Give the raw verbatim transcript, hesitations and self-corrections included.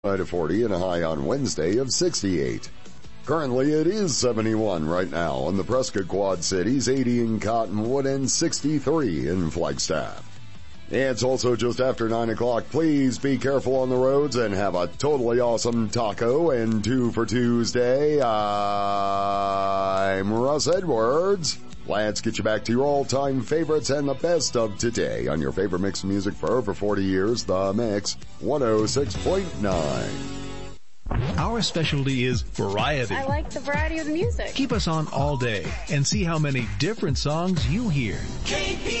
High to forty and a high on Wednesday of sixty-eight. Currently it is seventy-one right now on the Prescott Quad Cities, eighty in Cottonwood, and sixty-three in Flagstaff. It's also just after nine o'clock. Please be careful on the roads and have a totally awesome taco and two for Tuesday. I'm Russ Edwards. Let's get you back to your all-time favorites and the best of today on your favorite mix of music for over forty years, The Mix one oh six point nine. Our specialty is variety. I like the variety of the music. Keep us on all day and see how many different songs you hear. K P